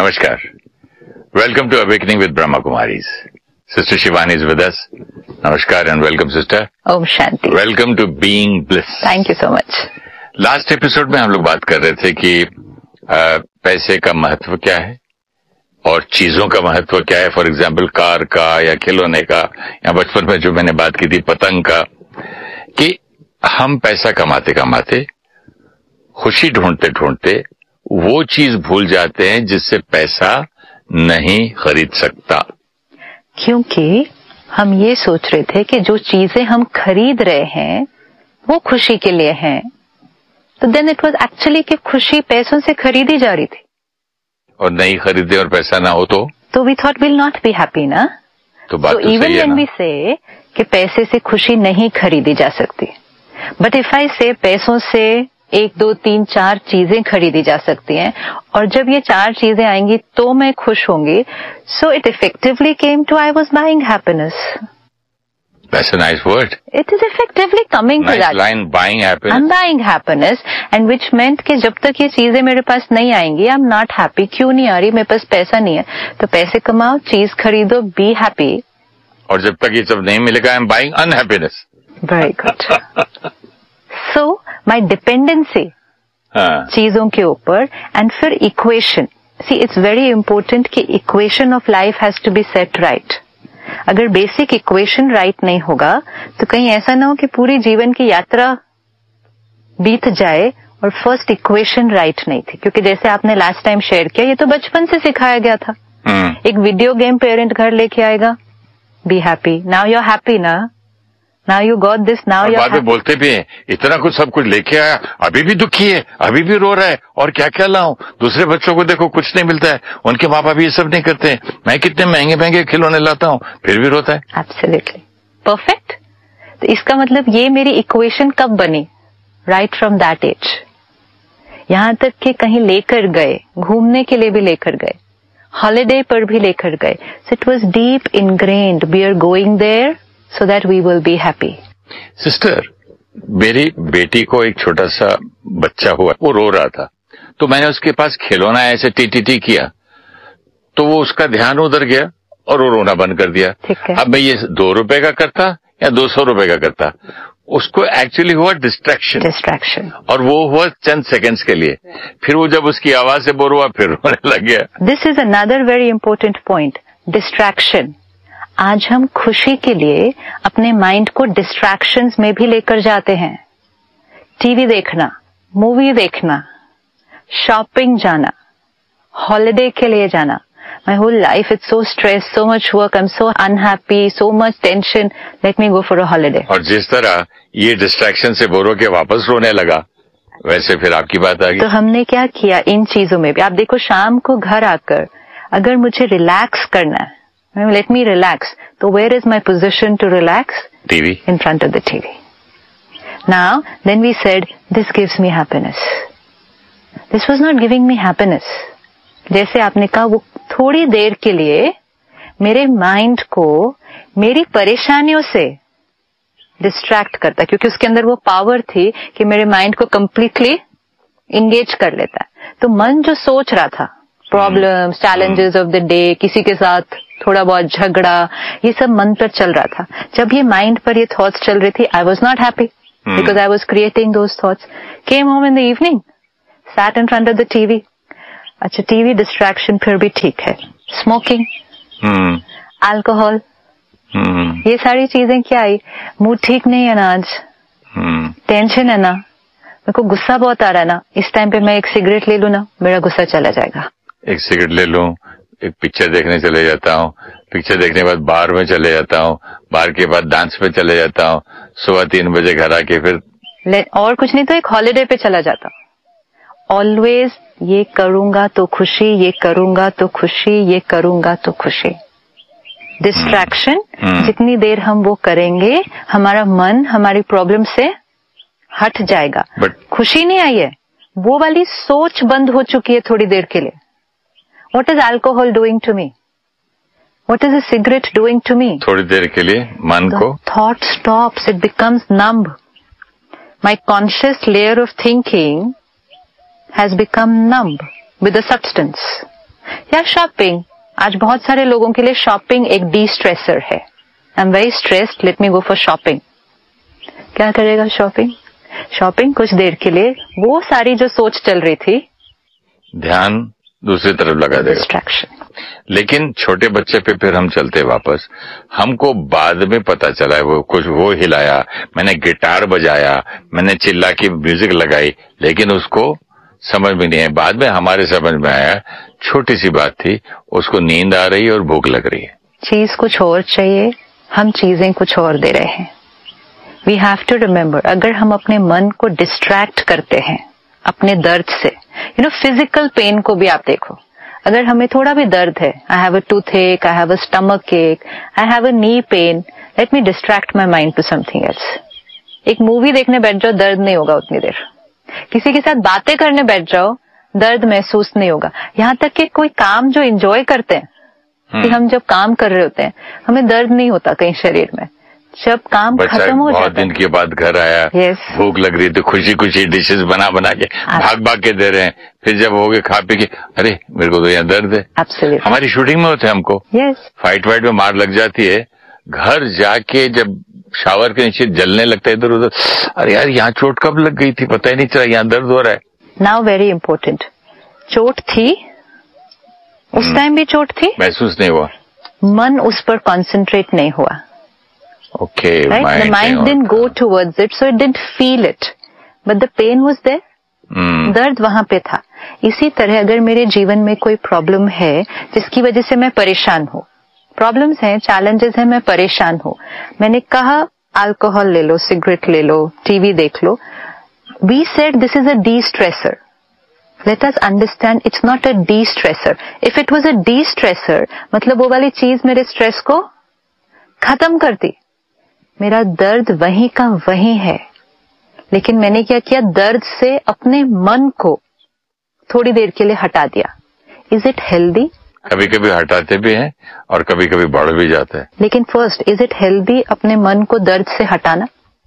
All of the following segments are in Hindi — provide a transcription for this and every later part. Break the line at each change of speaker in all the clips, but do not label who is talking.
Namaskar. Welcome to Awakening with Brahma Kumaris. Sister Shivani is with us. Namaskar and welcome, sister.
Om Shanti.
Welcome to Being Bliss.
Thank you so much.
Last episode में हम लोग बात कर रहे थे कि पैसे का महत्व क्या है और चीजों का महत्व क्या है. फॉर एग्जाम्पल कार का या खिलौने का, या बचपन में जो मैंने बात की थी पतंग का, कि हम पैसा कमाते कमाते, खुशी ढूंढते ढूंढते वो चीज भूल जाते हैं जिससे पैसा नहीं खरीद सकता.
क्योंकि हम ये सोच रहे थे कि जो चीजें हम खरीद रहे हैं वो खुशी के लिए हैं, तो देन इट वाज एक्चुअली कि खुशी पैसों से खरीदी जा रही थी,
और नहीं खरीदे और पैसा ना हो तो
we thought will not be happy ना.
तो बात तो
इवन व्हेन वी से कि पैसे से खुशी नहीं खरीदी जा सकती, बट इफ आई से पैसों से 1, 2, 3, 4 चीजें खरीदी जा सकती हैं, और जब ये 4 चीजें आएंगी तो मैं खुश होंगी. So it effectively came to I was buying happiness.
That's a nice word.
It is effectively coming to that.
Nice line, buying happiness.
I'm buying happiness, and which meant कि जब तक ये चीजें मेरे पास नहीं आएंगी, I'm not happy. क्यों नहीं आ रही? मेरे पास पैसा नहीं है. तो पैसे कमाओ, चीज खरीदो, be happy.
और जब तक ये सब नहीं मिलेगा, I'm buying unhappiness.
Very good. So my dependency चीजों के ऊपर, and फिर equation. See, it's very important कि equation of life has to be set right. अगर बेसिक इक्वेशन राइट नहीं होगा तो कहीं ऐसा ना हो कि पूरी जीवन की यात्रा बीत जाए और फर्स्ट इक्वेशन राइट नहीं थी. क्योंकि जैसे आपने लास्ट टाइम शेयर किया, ये तो बचपन से सिखाया गया था. एक वीडियो गेम पेरेंट घर लेके आएगा, be happy, now you are happy ना, now you got this, now you
बाद में बोलते भी हैं, इतना कुछ सब कुछ लेके आया, अभी भी दुखी है, अभी भी रो रहा है, और क्या क्या लाऊं. दूसरे बच्चों को देखो, कुछ नहीं मिलता है, उनके माँ बाप ये सब नहीं करते हैं, मैं कितने महंगे महंगे खिलौने लाता हूँ, फिर भी रोता है.
Absolutely perfect. तो इसका मतलब ये मेरी इक्वेशन कब बनी? Right from that as. यहां तक कि कहीं लेकर गए, घूमने के लिए भी लेकर गए, हॉलिडे पर भी लेकर गए. So it was deep ingrained, we are going there so that we will be happy.
Sister, मेरी बेटी को एक छोटा सा बच्चा हुआ, वो रो रहा था, तो मैंने उसके पास खिलौना ऐसे टी किया, तो वो उसका ध्यान उधर गया और वो रोना बंद कर दिया. अब मैं ये 2 रुपए का करता या 200 रुपए का करता, उसको एक्चुअली हुआ डिस्ट्रैक्शन, और वो हुआ चंद सेकंड्स के लिए. फिर वो जब उसकी आवाज से बोर हुआ, फिर रोने लग गया.
This is another very important point, distraction. आज हम खुशी के लिए अपने माइंड को डिस्ट्रैक्शंस में भी लेकर जाते हैं. टीवी देखना, मूवी देखना, शॉपिंग जाना, हॉलिडे के लिए जाना. My whole life it's so stress, so much work, I am so unhappy, so much tension, let me go for a holiday.
और जिस तरह ये डिस्ट्रैक्शन से बोर होके वापस रोने लगा, वैसे फिर आपकी बात आ गई.
तो हमने क्या किया इन चीजों में भी? आप देखो, शाम को घर आकर अगर मुझे रिलैक्स करना है, let me relax. So where is my position to relax?
TV.
In front of the TV. Now, then we said, this gives me happiness. This was not giving me happiness. जैसे आपने कहा, वो थोड़ी देर के लिए मेरे माइंड को मेरी परेशानियों से डिस्ट्रैक्ट करता, क्योंकि उसके अंदर वो पावर थी कि मेरे माइंड को कंप्लीटली इंगेज कर लेता. तो मन जो सोच रहा था, problems, challenges of the day, किसी के साथ थोड़ा बहुत झगड़ा, ये सब मन पर चल रहा था. जब ये माइंड पर ये थॉट्स चल रही थी, I was not happy because I was creating those thoughts. Came home in the evening, sat in front of the TV. अच्छा, टीवी डिस्ट्रैक्शन फिर भी ठीक है. स्मोकिंग, अल्कोहल, ये सारी चीजें क्या आई? मूड ठीक नहीं है ना आज, टेंशन है ना, मेरे को गुस्सा बहुत आ रहा है ना, इस टाइम पे मैं एक सिगरेट ले लूं ना, मेरा गुस्सा चला जाएगा.
एक सिगरेट ले लूं, एक पिक्चर देखने चले जाता हूँ, पिक्चर देखने के बाद बार में चले जाता हूँ, बार के बाद डांस पे चले जाता हूँ, सुबह 3 बजे घर आके फिर
और कुछ नहीं तो एक हॉलिडे पे चला जाता हूँ. ऑलवेज ये करूंगा तो खुशी, ये करूंगा तो खुशी, ये करूंगा तो खुशी. डिस्ट्रैक्शन जितनी देर हम वो करेंगे, हमारा मन हमारी प्रॉब्लम से हट जाएगा. खुशी नहीं आई है, वो वाली सोच बंद हो चुकी है थोड़ी देर के लिए. What is alcohol doing to me? What is a cigarette doing to me?
थोड़ी देर के लिए मन को.
Thought stops, it becomes numb. My conscious layer of thinking has become numb with the substance. या शॉपिंग। आज बहुत सारे लोगों के लिए शॉपिंग एक डी स्ट्रेसर है। I am very stressed, let me go for shopping. क्या करेगा शॉपिंग? शॉपिंग कुछ देर के लिए वो सारी जो सोच चल रही थी,
ध्यान दूसरी तरफ लगा देगा,
डिस्ट्रैक्शन।
लेकिन छोटे बच्चे पे फिर हम चलते वापस, हमको बाद में पता चला वो कुछ वो हिलाया, मैंने गिटार बजाया, मैंने चिल्ला की म्यूजिक लगाई, लेकिन उसको समझ में नहीं है। बाद में हमारे समझ में आया छोटी सी बात थी, उसको नींद आ रही है और भूख लग रही है।
चीज कुछ और चाहिए, हम चीजें कुछ और दे रहे हैं। वी हैव टू रिमेम्बर, अगर हम अपने मन को डिस्ट्रैक्ट करते हैं अपने दर्द से, फिजिकल पेन को भी आप देखो, अगर हमें थोड़ा भी दर्द है, आई हैव अ टूथ एक, आई हैव अ स्टमक एक, I have a knee pain, let me distract my mind to something else. एक मूवी देखने बैठ जाओ, दर्द नहीं होगा उतनी देर। किसी के साथ बातें करने बैठ जाओ, दर्द महसूस नहीं होगा। यहाँ तक कि कोई काम जो एंजॉय करते हैं, कि हम जब काम कर रहे होते हैं हमें दर्द नहीं होता कहीं शरीर में। जब काम खत्म हो जाता है,
बहुत दिन के बाद घर आया, भूख लग रही थी, खुशी खुशी डिशेस बना के भाग के दे रहे हैं, फिर जब हो गए खा पी के, अरे मेरे को तो यहाँ दर्द है।
Absolutely.
हमारी शूटिंग में होते हैं हमको, फाइट में मार लग जाती है, घर जाके जब शावर के नीचे जलने लगता है इधर उधर, अरे यार यहाँ चोट कब लग गई थी पता ही नहीं चला, यहाँ दर्द हो रहा है।
नाउ वेरी इंपॉर्टेंट, चोट थी उस टाइम भी चोट थी,
महसूस नहीं हुआ,
मन उस पर कॉन्सेंट्रेट नहीं हुआ।
Okay,
right? The mind didn't go towards it, so it didn't feel it, but the pain was there. दर्द वहां पे था। इसी तरह अगर मेरे जीवन में कोई प्रॉब्लम है जिसकी वजह से मैं परेशान हूँ, प्रॉब्लम्स हैं, चैलेंजेस हैं, मैं परेशान हूँ, मैंने कहा अल्कोहल ले लो, सिगरेट ले लो, टीवी देख लो, we said this is a de-stressor. Let us understand it's not a de-stressor. If it was a de-stressor, मतलब वो वाली चीज मेरे स्ट्रेस को खत्म करती, मेरा दर्द वहीं का वहीं है। लेकिन मैंने क्या किया, दर्द से अपने मन को थोड़ी देर के लिए हटा दिया। Is it healthy?
कभी कभी हटाते भी हैं और कभी कभी बढ़ भी जाते हैं।
लेकिन फर्स्ट, इज इट हेल्दी अपने मन को दर्द से हटाना?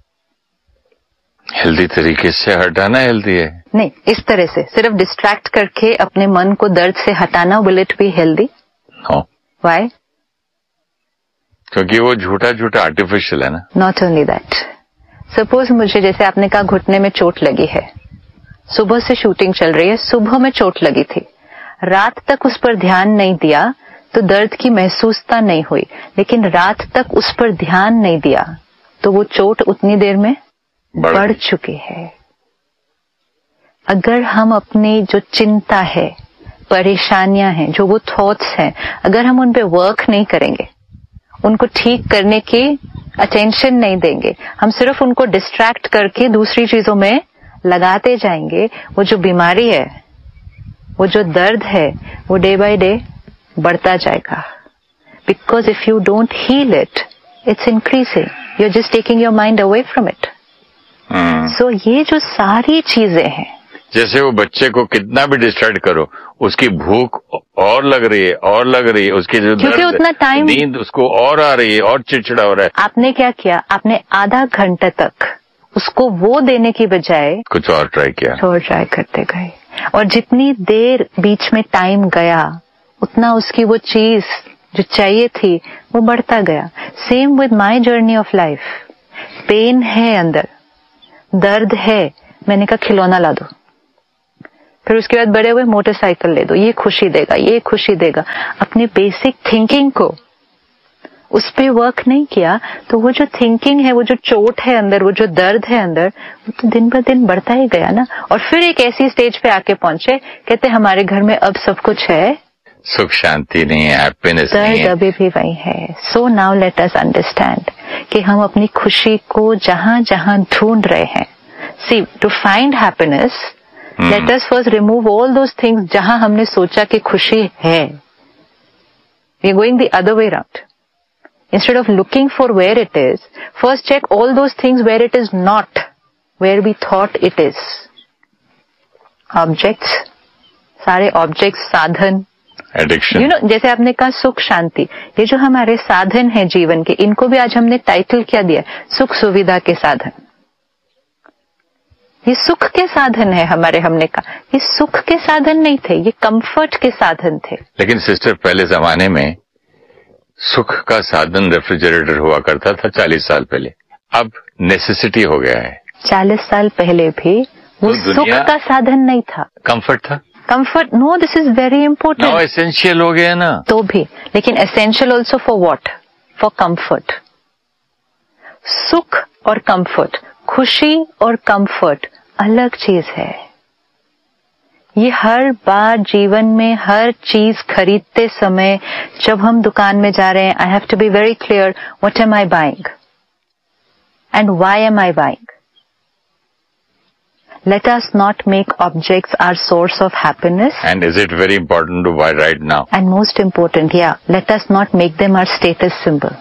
हेल्दी तरीके से हटाना हेल्दी है।
नहीं, इस तरह से सिर्फ डिस्ट्रैक्ट करके अपने मन को दर्द से हटाना, will it be healthy?
No.
Why?
क्योंकि वो झूठा आर्टिफिशियल है ना।
नॉट ओनली दैट, सपोज मुझे, जैसे आपने कहा घुटने में चोट लगी है, सुबह से शूटिंग चल रही है, सुबह में चोट लगी थी, रात तक उस पर ध्यान नहीं दिया तो दर्द की महसूसता नहीं हुई, लेकिन रात तक उस पर ध्यान नहीं दिया तो वो चोट उतनी देर में बढ़ चुकी है। अगर हम अपनी जो चिंता है, परेशानियां हैं, जो वो थॉट्स हैं, अगर हम उन पे वर्क नहीं करेंगे, उनको ठीक करने की अटेंशन नहीं देंगे, हम सिर्फ उनको डिस्ट्रैक्ट करके दूसरी चीजों में लगाते जाएंगे, वो जो बीमारी है, वो जो दर्द है, वो डे बाय डे बढ़ता जाएगा। Because if you don't heal it, it's increasing, you are just taking your mind away from it. सो ये जो सारी चीजें हैं,
जैसे वो बच्चे को कितना भी डिस्ट्रैक्ट करो, उसकी भूख और लग रही है, उसकी जो
क्योंकि उतना टाइम,
नींद उसको और आ रही है और चिड़चिड़ा हो रहा है।
आपने क्या किया, आपने आधा घंटा तक उसको वो देने की बजाय
कुछ और ट्राई किया,
और ट्राई करते गए, और जितनी देर बीच में टाइम गया उतना उसकी वो चीज जो चाहिए थी वो बढ़ता गया। Same with my journey of life. Pen है अंदर, दर्द है, मैंने कहा खिलौना ला दो, फिर उसके बाद बड़े हुए मोटरसाइकिल ले दो, ये खुशी देगा, ये खुशी देगा। अपने बेसिक थिंकिंग को उस पे वर्क नहीं किया तो वो जो थिंकिंग है, वो जो चोट है अंदर, वो जो दर्द है अंदर, वो तो दिन ब दिन बढ़ता ही गया ना। और फिर एक ऐसी स्टेज पे आके पहुंचे, कहते हमारे घर में अब सब कुछ है,
सुख शांति नहीं है, हैप्पीनेस नहीं है,
दर्द अभी भी वही है। So now let us understand कि हम अपनी खुशी को जहां जहां ढूंढ रहे हैं, सी to find happiness, let us first remove all those things जहां हमने सोचा कि खुशी है। We are going the other way round. Instead of looking for where it is, first check all those things where it is not, where we thought it is. Objects, सारे objects, साधन,
एडिक्शन,
जैसे आपने कहा सुख शांति, ये जो हमारे साधन हैं जीवन के, इनको भी आज हमने टाइटल क्या दिया, सुख सुविधा के साधन। ये सुख के साधन है हमारे, हमने कहा ये सुख के साधन नहीं थे, ये कंफर्ट के साधन थे।
लेकिन सिस्टर पहले जमाने में सुख का साधन रेफ्रिजरेटर हुआ करता था 40 साल पहले, अब नेसेसिटी हो गया है।
40 साल पहले भी वो सुख का साधन नहीं था,
कंफर्ट था।
Comfort, no, this is very important.
Now essential हो गया ना,
तो भी, लेकिन essential also for what? For comfort. सुख और कंफर्ट, खुशी और कंफर्ट अलग चीज है। ये हर बार जीवन में हर चीज खरीदते समय जब हम दुकान में जा रहे हैं, I have to be very clear, what am I buying and why am I buying? Let us not make objects our source of happiness.
And is it very important to buy right now?
And most important, yeah, let us not make them our status symbol.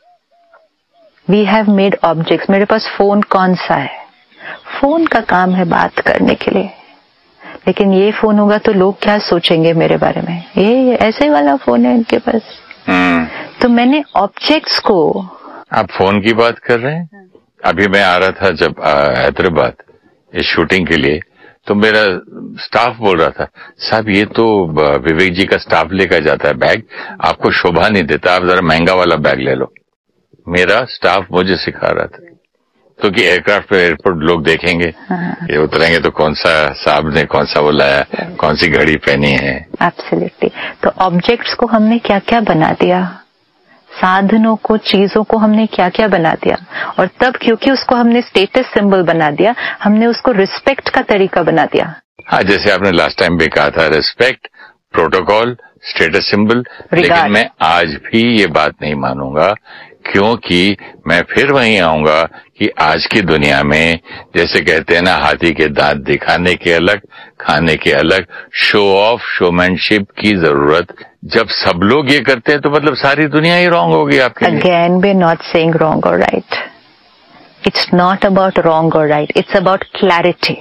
We have made objects. मेरे पास फोन कौन सा है? फोन का काम है बात करने के लिए, लेकिन ये फोन होगा तो लोग क्या सोचेंगे मेरे बारे में? ये ऐसे वाला फोन है इनके पास। तो मैंने ऑब्जेक्ट्स को,
आप फोन की बात कर रहे हैं? अभी मैं आ रहा था जब हैदराबाद इस शूटिंग के लिए, तो मेरा स्टाफ बोल रहा था, साहब ये तो विवेक जी का स्टाफ लेकर जाता है बैग, आपको शोभा नहीं देता, आप जरा महंगा वाला बैग ले लो। मेरा स्टाफ मुझे सिखा रहा था, क्योंकि एयरक्राफ्ट पे एयरपोर्ट लोग देखेंगे, ये उतरेंगे तो कौन सा साहब ने कौन सा वो लाया, कौन सी घड़ी पहनी है।
एब्सोल्युटली। तो ऑब्जेक्ट्स को हमने क्या क्या बना दिया, साधनों को, चीजों को हमने क्या क्या बना दिया, और तब क्योंकि उसको हमने स्टेटस सिंबल बना दिया, हमने उसको रिस्पेक्ट का तरीका बना दिया।
हाँ, जैसे आपने लास्ट टाइम भी कहा था, रिस्पेक्ट, प्रोटोकॉल, स्टेटस सिंबल। लेकिन मैं आज भी ये बात नहीं मानूंगा, क्योंकि मैं फिर वहीं आऊंगा कि आज की दुनिया में जैसे कहते हैं ना, हाथी के दांत दिखाने के अलग, खाने के अलग, शो ऑफ, शोमैनशिप की जरूरत। जब सब लोग ये करते हैं तो मतलब सारी दुनिया ही रॉन्ग होगी आपके लिए।
Again we are not saying wrong और right, it's not about wrong और right, it's about clarity.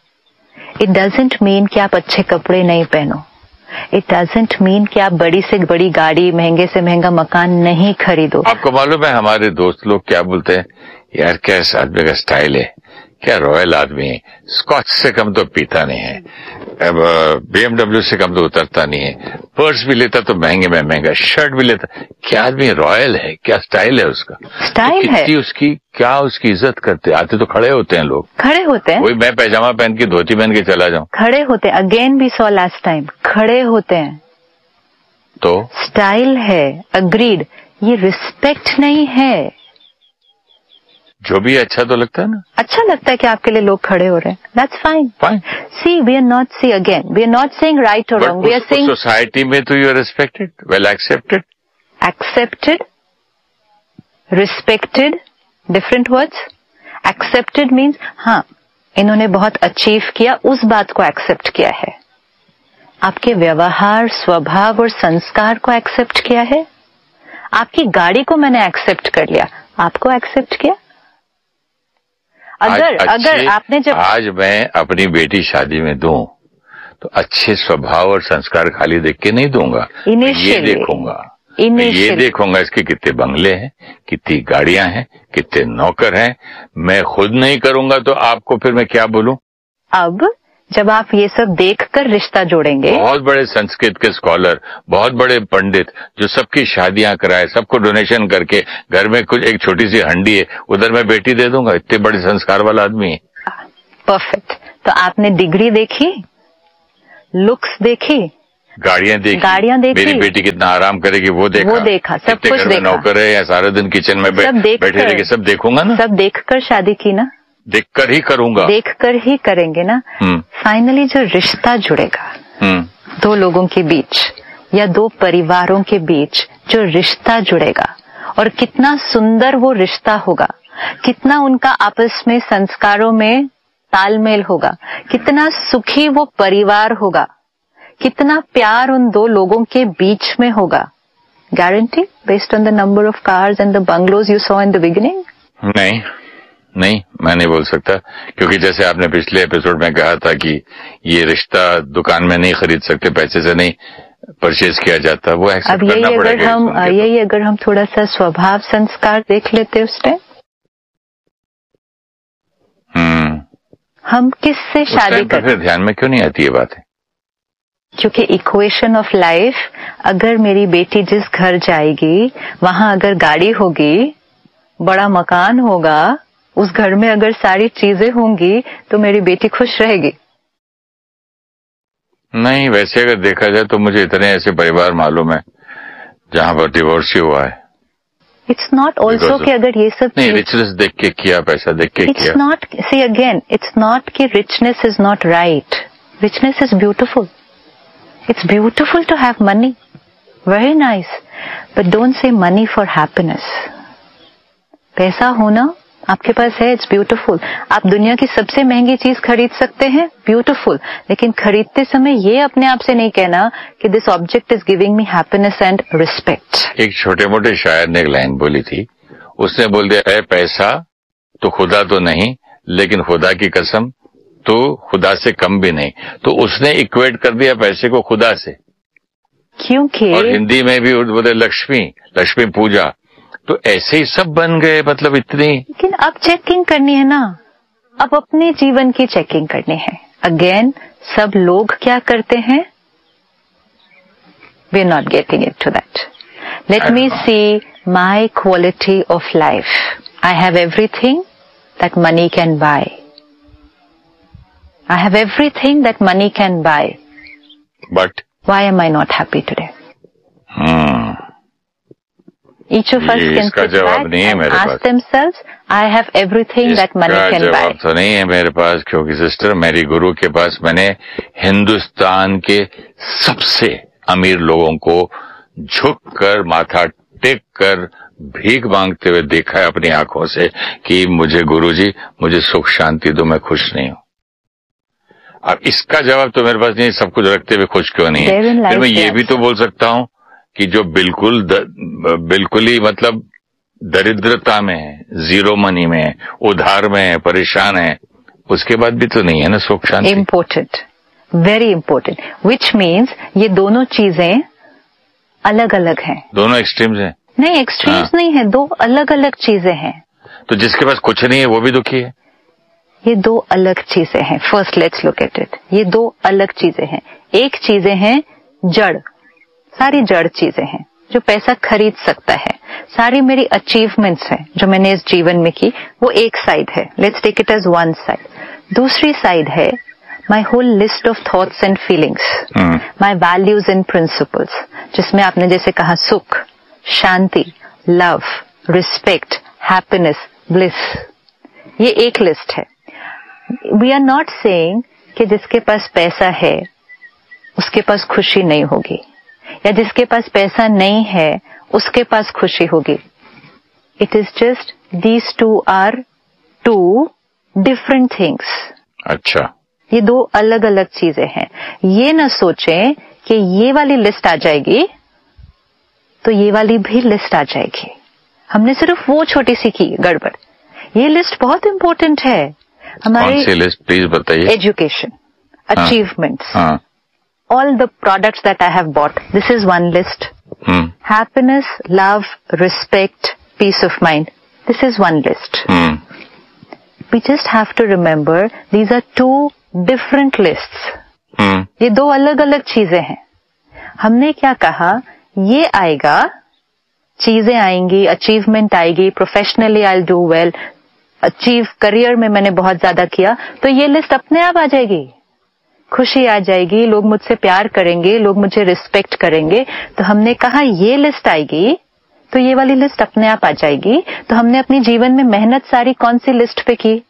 It doesn't mean कि आप अच्छे कपड़े नहीं पहनो, इट डजंट मीन कि आप बड़ी से बड़ी गाड़ी, महंगे से महंगा मकान नहीं खरीदो।
आपको मालूम है हमारे दोस्त लोग क्या बोलते हैं, यार क्या इस आदमी का स्टाइल है, क्या रॉयल आदमी है, स्कॉच से कम तो पीता नहीं है, अब BMW से कम तो उतरता नहीं है, पर्स भी लेता तो महंगे में महंगा, शर्ट भी लेता, क्या आदमी रॉयल है, क्या स्टाइल है उसका,
स्टाइल
तो
है
उसकी, क्या उसकी इज्जत करते, आते तो खड़े होते हैं लोग,
खड़े होते हैं।
वही मैं पैजामा पहन के, धोती पहन के चला जाऊं,
खड़े होते हैं। अगेन भी सॉ लास्ट टाइम, खड़े होते हैं।
तो
स्टाइल है, अग्रीड, ये रिस्पेक्ट नहीं है।
जो भी अच्छा तो लगता है ना,
अच्छा लगता है कि आपके लिए लोग खड़े हो रहे हैं, that's fine.
Fine.
C we are not, see again we are not saying right और wrong, we are saying
society में तो you are respected, well accepted,
accepted, respected, different words. Accepted means हाँ, इन्होंने बहुत अचीव किया, उस बात को एक्सेप्ट किया है। आपके व्यवहार, स्वभाव और संस्कार को एक्सेप्ट किया है। आपकी गाड़ी को मैंने एक्सेप्ट कर लिया, आपको एक्सेप्ट किया। अगर आपने जब
आज मैं अपनी बेटी शादी में दूं तो अच्छे स्वभाव और संस्कार खाली देख के नहीं दूंगा, ये देखूंगा, ये देखूंगा इसके कितने बंगले हैं, कितनी गाड़ियां हैं, कितने नौकर हैं। मैं खुद नहीं करूंगा तो आपको फिर मैं क्या बोलूं?
अब जब आप ये सब देखकर रिश्ता जोड़ेंगे,
बहुत बड़े संस्कृत के स्कॉलर, बहुत बड़े पंडित जो सबकी शादियां कराए, सबको डोनेशन करके, घर में कुछ एक छोटी सी हंडी है, उधर मैं बेटी दे दूंगा, इतने बड़े संस्कार वाला आदमी है।
परफेक्ट। तो आपने डिग्री देखी, लुक्स देखी,
गाड़ियां देखी, मेरी बेटी कितना आराम करेगी वो देखा,
सब कुछ देखा,
नौकर है या सारा दिन किचन में बैठे रहेंगे, सब देखूंगा ना।
सब देखकर शादी की ना,
देखकर ही करूंगा,
देखकर ही करेंगे ना। फाइनली जो रिश्ता जुड़ेगा दो लोगों के बीच या दो परिवारों के बीच, जो रिश्ता जुड़ेगा, और कितना सुंदर वो रिश्ता होगा, कितना उनका आपस में संस्कारों में तालमेल होगा, कितना सुखी वो परिवार होगा, कितना प्यार उन दो लोगों के बीच में होगा। Guarantee based on the number of cars and the bungalows you saw in the beginning?
नहीं, मैं नहीं बोल सकता, क्योंकि जैसे आपने पिछले एपिसोड में कहा था कि ये रिश्ता दुकान में नहीं खरीद सकते, पैसे से नहीं परचेज किया जाता, वो एक्सेप्ट करना पड़ेगा।
यही अगर हम थोड़ा सा स्वभाव संस्कार देख लेते उस टाइम, हम किससे शादी करते?
फिर ध्यान में क्यों नहीं आती ये बात है?
क्योंकि इक्वेशन ऑफ लाइफ, अगर मेरी बेटी जिस घर जाएगी वहां अगर गाड़ी होगी, बड़ा मकान होगा, उस घर में अगर सारी चीजें होंगी तो मेरी बेटी खुश रहेगी।
नहीं, वैसे अगर देखा जाए तो मुझे इतने ऐसे परिवार मालूम है जहां पर डिवोर्स ही हुआ है।
इट्स नॉट ऑल्सो कि अगर ये सब
नहीं, रिचनेस देख के किया, पैसा देख के किया।
It's not, see again, it's not कि richness is not right. Richness is beautiful. It's beautiful to have money, very nice, but don't say money for happiness. पैसा होना आपके पास है, इट्स ब्यूटिफुल. आप दुनिया की सबसे महंगी चीज खरीद सकते हैं, ब्यूटिफुल, लेकिन खरीदते समय ये अपने आप से नहीं कहना कि this object is giving me happiness and respect.
एक छोटे मोटे शायर ने एक लाइन बोली थी, उसने बोल दिया, है पैसा तो खुदा तो नहीं, लेकिन खुदा की कसम तो खुदा से कम भी नहीं. तो उसने इक्वेट कर दिया पैसे को खुदा से.
क्योंकि
और हिंदी में भी बोले लक्ष्मी पूजा. तो ऐसे ही सब बन गए, मतलब इतनी.
लेकिन अब चेकिंग करनी है ना, अब अपने जीवन की चेकिंग करनी है. अगेन, सब लोग क्या करते हैं? We are not getting it to that. Let me C my quality of life. I have everything that money can buy. I have everything that money can buy.
But
why am I not happy today? Each of us can sit back and ask themselves, I have everything that money can buy.
जवाब तो नहीं है मेरे पास, क्योंकि सिस्टर, मेरी गुरु के पास मैंने हिंदुस्तान के सबसे अमीर लोगों को झुककर, माथा टेक कर, भीख मांगते हुए देखा है अपनी आंखों से कि मुझे गुरुजी, मुझे सुख शांति दो, मैं खुश नहीं हूं. अब इसका जवाब तो मेरे पास नहीं, सब कुछ रखते हुए खुश क्यों नहीं है. फिर मैं ये भी तो बोल सकता हूं कि जो बिल्कुल ही मतलब दरिद्रता में है, जीरो मनी में है, उधार में है, परेशान है, उसके बाद भी तो नहीं है ना सुख शांति.
Important, very important. Which means ये दोनों चीजें अलग अलग हैं.
दोनों एक्सट्रीम्स हैं.
नहीं, एक्सट्रीम्स नहीं है, दो अलग अलग चीजें हैं.
तो जिसके पास कुछ नहीं है वो भी दुखी है.
ये दो अलग चीजें हैं. First let's look at it. ये दो अलग चीजें हैं. एक चीजें हैं जड़, सारी जड़ चीजें हैं जो पैसा खरीद सकता है. सारी मेरी अचीवमेंट्स हैं जो मैंने इस जीवन में की, वो एक साइड है. Let's take it as one side. दूसरी साइड है my whole list of thoughts and feelings, my values and principles, जिसमें आपने जैसे कहा सुख, शांति, लव, रिस्पेक्ट, हैप्पीनेस, ब्लिस. ये एक लिस्ट है. वी आर नॉट सेइंग कि जिसके पास पैसा है उसके पास खुशी नहीं होगी, या जिसके पास पैसा नहीं है उसके पास खुशी होगी. It is just these two are to different things.
अच्छा,
ये दो अलग अलग चीजें हैं. ये ना सोचें कि ये वाली लिस्ट आ जाएगी तो ये वाली भी लिस्ट आ जाएगी. हमने सिर्फ वो छोटी सी की गड़बड़. ये लिस्ट बहुत इंपॉर्टेंट है. हमारी
लिस्ट प्लीज बताइए.
Education, achievements, all the products that I have bought, this is one list. Happiness, love, respect, piece of mind, this is one list. We just have to remember these are to different lists. ये दो अलग अलग चीजें हैं. हमने क्या कहा, ये आएगा, चीजें आएंगी, अचीवमेंट आएगी, professionally I will do well, achieve career में मैंने बहुत ज्यादा किया, तो ये लिस्ट अपने आप आ जाएगी. खुशी आ जाएगी, लोग मुझसे प्यार करेंगे, लोग मुझे रिस्पेक्ट करेंगे. तो हमने कहा ये लिस्ट आएगी तो ये वाली लिस्ट अपने आप आ जाएगी. तो हमने अपनी जीवन में मेहनत सारी कौन सी लिस्ट पे की?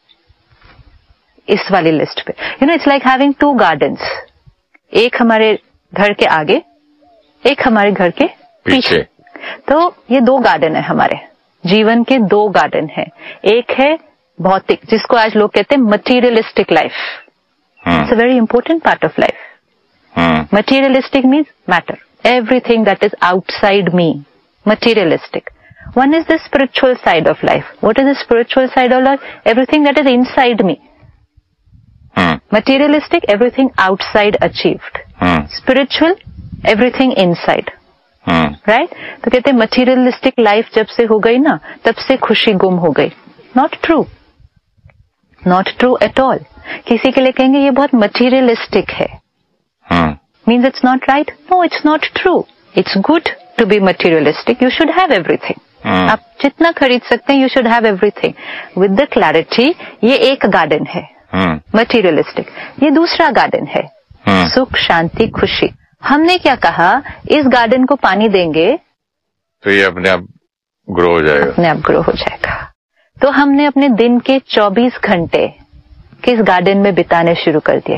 इस वाली लिस्ट पे. You know, it's like having to gardens. एक हमारे घर के आगे, एक हमारे घर के पीछे. तो ये दो गार्डन है, हमारे जीवन के दो गार्डन है. एक है भौतिक, जिसको आज लोग कहते हैं materialistic life. It's a very important part of life. Materialistic means matter, everything that is outside me, materialistic. One is the spiritual side of life. What is the spiritual side of life? Everything that is inside me. Materialistic, everything outside achieved. Spiritual, everything inside. Right? तो कहते हैं मटीरियलिस्टिक लाइफ जब से हो गई ना, तब से खुशी गुम हो गई. Not true. Not true at all. किसी के लिए कहेंगे ये बहुत मटीरियलिस्टिक है, means it's not right. No, it's not true. It's good to be materialistic. You should have everything. आप जितना खरीद सकते हैं, you should have everything with the clarity. ये एक गार्डन है मटीरियलिस्टिक. ये दूसरा गार्डन है सुख, शांति, खुशी. हमने क्या कहा, इस गार्डन को पानी देंगे
तो ये अपने आप ग्रो हो जाएगा.
अपने आप ग्रो हो जाएगा. तो हमने अपने दिन के 24 घंटे किस गार्डन में बिताने शुरू कर दिए.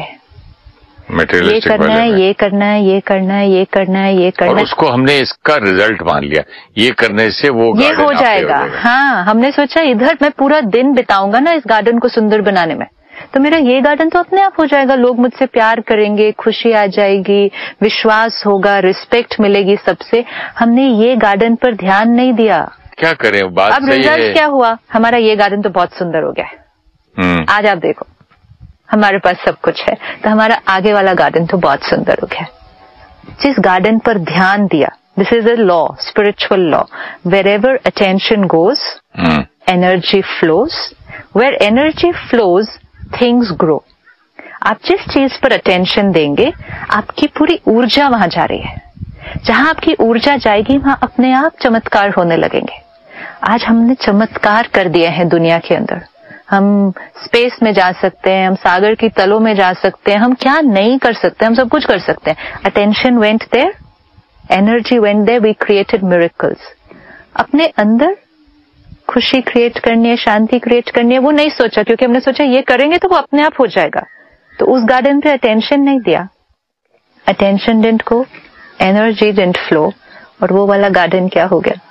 ये करना है, ये करना है, ये करना है, ये करना है, ये करना है.
और उसको हमने इसका रिजल्ट मान लिया, ये करने से वो
ये हो जाएगा. हाँ, हमने सोचा इधर मैं पूरा दिन बिताऊंगा ना इस गार्डन को सुंदर बनाने में, तो मेरा ये गार्डन तो अपने आप हो जाएगा. लोग मुझसे प्यार करेंगे, खुशी आ जाएगी, विश्वास होगा, रिस्पेक्ट मिलेगी सबसे. हमने ये गार्डन पर ध्यान नहीं दिया.
क्या करें, बात
अब रिजल्ट क्या हुआ, हमारा ये गार्डन तो बहुत सुंदर हो गया. आज आप देखो हमारे पास सब कुछ है, तो हमारा आगे वाला गार्डन तो बहुत सुंदर हो गया. जिस गार्डन पर ध्यान दिया, this is a law, spiritual law. Where ever attention goes, energy flows. Where energy flows, things grow. आप जिस चीज पर अटेंशन देंगे, आपकी पूरी ऊर्जा वहां जा रही है. जहां आपकी ऊर्जा जाएगी, वहां अपने आप चमत्कार होने लगेंगे. आज हमने चमत्कार कर दिए हैं दुनिया के अंदर. हम स्पेस में जा सकते हैं, हम सागर की तलों में जा सकते हैं, हम क्या नहीं कर सकते, हम सब कुछ कर सकते हैं. Attention went there, energy went there, we created miracles. अपने अंदर खुशी क्रिएट करनी है, शांति क्रिएट करनी है, वो नहीं सोचा, क्योंकि हमने सोचा ये करेंगे तो वो अपने आप हो जाएगा. तो उस गार्डन पे अटेंशन नहीं दिया, attention didn't go, energy didn't flow, और वो वाला गार्डन क्या हो गया.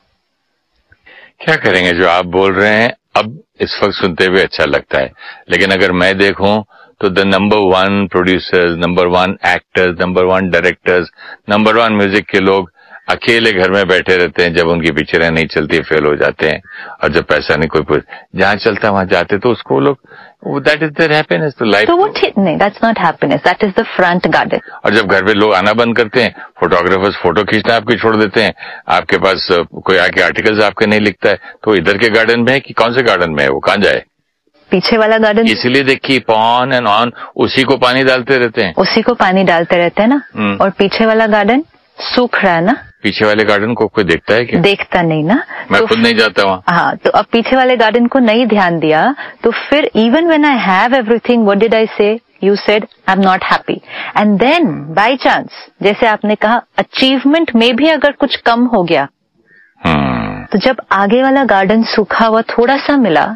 क्या करेंगे, जो आप बोल रहे हैं अब इस वक्त सुनते हुए अच्छा लगता है, लेकिन अगर मैं देखूं तो the number 1 producers, number 1 actors, number 1 directors, number 1 music के लोग अकेले घर में बैठे रहते हैं. जब उनकी पिक्चरें नहीं चलती, फेल हो जाते हैं. और जब पैसा नहीं कोई जहां चलता वहां जाते, तो उसको लोग, दैट इज देयर हैप्पीनेस. तो लाइफ,
तो वो ठीक नहीं, that's not happiness, that is the front garden.
और जब घर पे लोग आना बंद करते हैं, फोटोग्राफर्स फोटो खींचना आपकी छोड़ देते हैं, आपके पास कोई आके आर्टिकल्स आपके नहीं लिखता है, तो इधर के गार्डन में है कि कौन से गार्डन में है, वो कहां जाए.
पीछे वाला गार्डन.
इसीलिए देखिए, ऑन एंड ऑन उसी को पानी डालते रहते हैं,
उसी को पानी डालते रहते हैं ना. और पीछे वाला गार्डन सूख रहा है ना.
पीछे वाले गार्डन को कोई देखता है क्या?
देखता नहीं ना.
मैं खुद नहीं जाता वहां.
हाँ, तो अब पीछे वाले गार्डन को नहीं ध्यान दिया, तो फिर even when I have everything, what did I से, you said I am not happy. And then by chance, जैसे आपने कहा, अचीवमेंट में भी अगर कुछ कम हो गया, तो जब आगे वाला गार्डन सूखा हुआ थोड़ा सा मिला,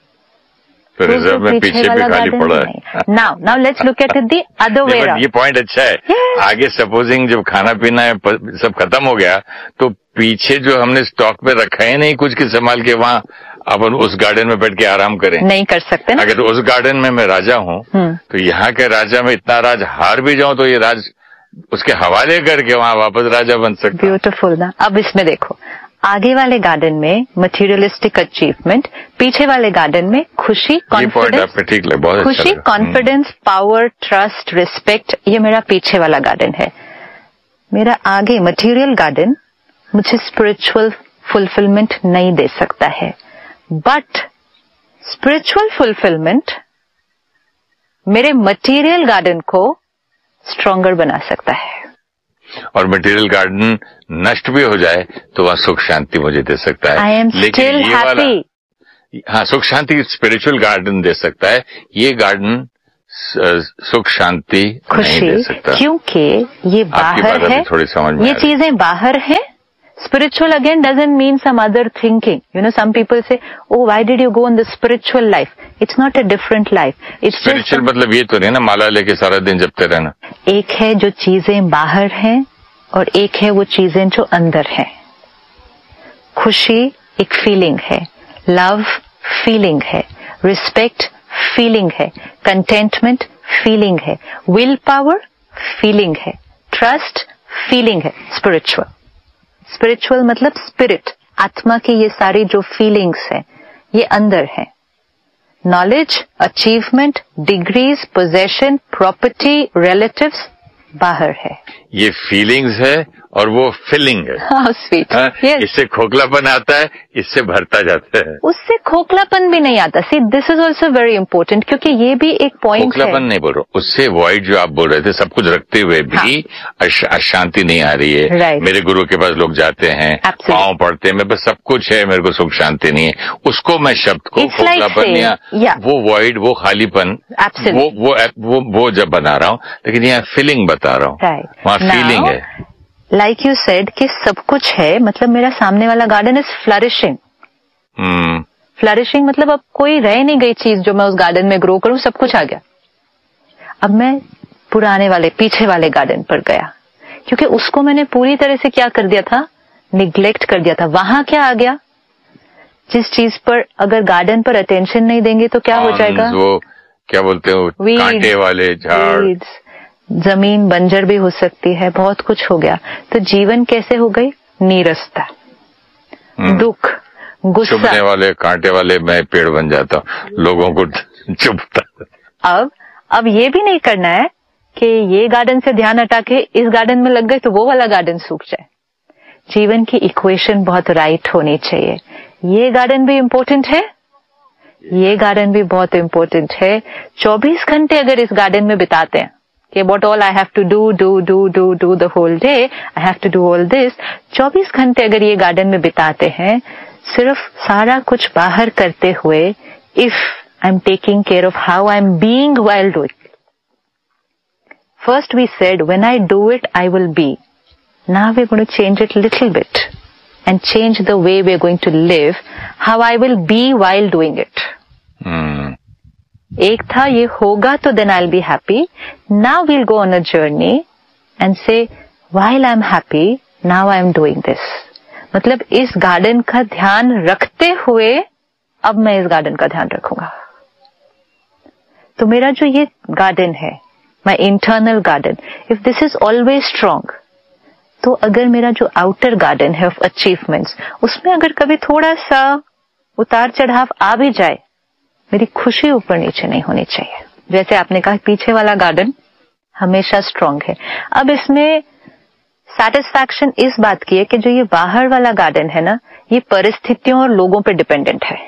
तो रिजर्व में पीछे भी खाली पड़ा है.
Now let's look at it the other way around.
ये पॉइंट अच्छा है. yes. आगे सपोजिंग जब खाना पीना है सब खत्म हो गया, तो पीछे जो हमने स्टॉक में रखा है नहीं कुछ के संभाल के, वहां अपन उस गार्डन में बैठ के आराम करें.
नहीं कर सकते ना.
अगर उस गार्डन में मैं राजा हूँ, तो यहाँ के राजा में इतना राज हार भी जाऊं, तो ये राज उसके हवाले करके वहां वापस राजा बन सकता.
ब्यूटीफुल ना. अब इसमें देखो, आगे वाले गार्डन में मटेरियलिस्टिक अचीवमेंट, पीछे वाले गार्डन में खुशी, कॉन्फिडेंस,
ठीक लगे, बहुत
खुशी, कॉन्फिडेंस, पावर, ट्रस्ट, रिस्पेक्ट. ये मेरा पीछे वाला गार्डन है. मेरा आगे मटेरियल गार्डन मुझे स्पिरिचुअल फुलफिलमेंट नहीं दे सकता है, बट स्पिरिचुअल फुलफिलमेंट मेरे मटेरियल गार्डन को स्ट्रॉन्गर बना सकता है.
और मटेरियल गार्डन नष्ट भी हो जाए तो वहाँ सुख शांति मुझे दे सकता है.
I am still happy.
हाँ, सुख शांति स्पिरिचुअल गार्डन दे सकता है, ये गार्डन सुख शांति नहीं दे सकता.
क्योंकि ये बाहर है,
थोड़ी समझ में
ये चीजें बाहर है. Spiritual again doesn't mean some other thinking. You know, some people say, oh, why did you go on the spiritual life? It's not a different life. It's
spiritual मतलब ये तो नहीं ना माला लेके सारा दिन जपते रहना.
एक है जो चीजें बाहर हैं और एक है वो चीजें जो अंदर हैं. खुशी एक फीलिंग है, लव फीलिंग है, रिस्पेक्ट फीलिंग है, कंटेंटमेंट फीलिंग है, विल पावर फीलिंग है, ट्रस्ट फीलिंग है. स्पिरिचुअल, स्पिरिचुअल मतलब स्पिरिट, आत्मा की ये सारी जो फीलिंग्स हैं ये अंदर है. Knowledge, achievement, degrees, possession, property, relatives बाहर है.
ये फीलिंग्स है और वो फिलिंग है।
How sweet. Yes.
इससे खोखलापन आता है, इससे भरता जाता है।
उससे खोखलापन भी नहीं आता। See, this is also very important, क्योंकि ये भी एक पॉइंट है।
खोखलापन नहीं बोल रहा, उससे वॉइड जो आप बोल रहे थे, सब कुछ रखते हुए भी अशांति नहीं आ रही है।
Right.
मेरे गुरु के पास लोग जाते हैं, पाँव पड़ते हैं, मेरे पास सब कुछ है, मेरे को सुख शांति नहीं है। उसको मैं शब्द को खोखलापन या वो वॉइड, वो खालीपन, वो जब बना रहा हूँ, लेकिन यहाँ फीलिंग बता रहा हूँ, वहाँ फीलिंग है।
Like you said कि सब कुछ है, मतलब मेरा सामने वाला गार्डन इज फ्लरिशिंग। फ्लरिशिंग मतलब अब कोई रह नहीं गई चीज जो मैं उस गार्डन में ग्रो करूं, सब कुछ आ गया। अब मैं पुराने वाले, पीछे वाले गार्डन पर गया, क्योंकि उसको मैंने पूरी तरह से क्या कर दिया था, निग्लेक्ट कर दिया था। वहां क्या आ गया, जिस चीज पर अगर गार्डन पर अटेंशन नहीं देंगे तो क्या हो जाएगा,
वो क्या बोलते हो, कांटे वाले झाड़,
जमीन बंजर भी हो सकती है, बहुत कुछ हो गया। तो जीवन कैसे हो गई, नीरसता, दुख, गुस्सा।
चुभने वाले, कांटे वाले मैं पेड़ बन जाता हूँ, लोगों को चुभता।
अब ये भी नहीं करना है कि ये गार्डन से ध्यान हटा के इस गार्डन में लग गए तो वो वाला गार्डन सूख जाए। जीवन की इक्वेशन बहुत राइट होनी चाहिए। ये गार्डन भी इम्पोर्टेंट है, ये गार्डन भी बहुत इम्पोर्टेंट है। 24 घंटे अगर इस गार्डन में बिताते हैं कि what all I have to do the whole day, I have to do all this, 24 घंटे अगर ये गार्डन में बिताते हैं, सिर्फ सारा कुछ बाहर करते हुए, if I'm taking care of how I'm being while doing. First we said, when I do it, I will be. Now we're going to change it little bit and change the way we're going to live, how I will be while doing it. एक था ये होगा तो then I'll be happy. Now we'll go on a journey and say, while I'm happy, now I'm doing this. मतलब इस गार्डन का ध्यान रखते हुए अब मैं इस गार्डन का ध्यान रखूंगा। तो मेरा जो ये गार्डन है, my internal garden, if this is always strong, तो अगर मेरा जो आउटर गार्डन है ऑफ अचीवमेंट्स, उसमें अगर कभी थोड़ा सा उतार चढ़ाव आ भी जाए, मेरी खुशी ऊपर नीचे नहीं होनी चाहिए। जैसे आपने कहा, पीछे वाला गार्डन हमेशा स्ट्रांग है। अब इसमें सैटिस्फैक्शन इस बात की है कि जो ये बाहर वाला गार्डन है ना, ये परिस्थितियों और लोगों पर डिपेंडेंट है,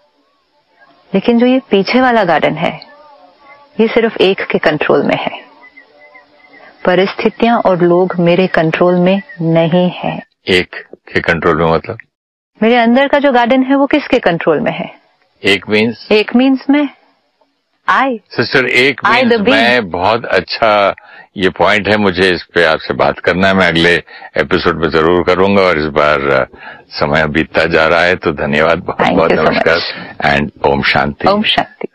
लेकिन जो ये पीछे वाला गार्डन है, ये सिर्फ एक के कंट्रोल में है। परिस्थितियां और लोग मेरे कंट्रोल में नहीं है।
एक के कंट्रोल में मतलब
मेरे अंदर का जो गार्डन है वो किसके कंट्रोल में है? एक मीन्स मैं, आई
सिस्टर, एक मीन्स मैं। बहुत अच्छा ये पॉइंट है, मुझे इस पे आपसे बात करना है, मैं अगले एपिसोड में जरूर करूंगा। और इस बार समय बीतता जा रहा है, तो धन्यवाद, बहुत बहुत नमस्कार and Om Shanti.
Om Shanti.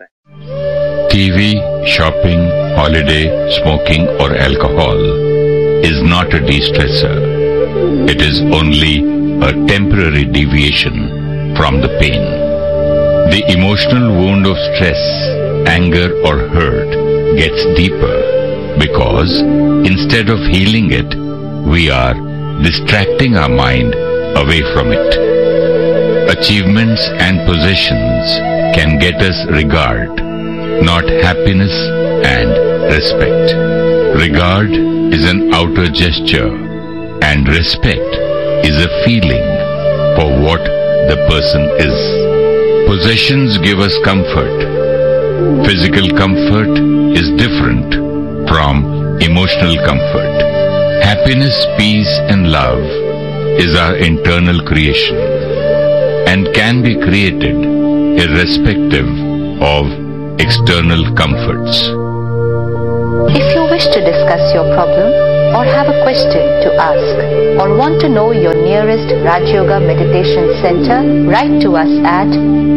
TV, shopping, holiday, smoking or alcohol is not a de-stressor. It is only a temporary deviation from the pain. The emotional wound of stress, anger or hurt gets deeper because instead of healing it, we are distracting our mind away from it. Achievements and possessions can get us regard, not happiness and respect. Regard is an outer gesture and respect is a feeling for what the person is. Possessions give us comfort. Physical comfort is different from emotional comfort. Happiness, peace and love is our internal creation and can be created irrespective of external comforts.
If you wish to discuss your problem or have a question to ask or want to know your nearest Raj Yoga Meditation Center, write to us at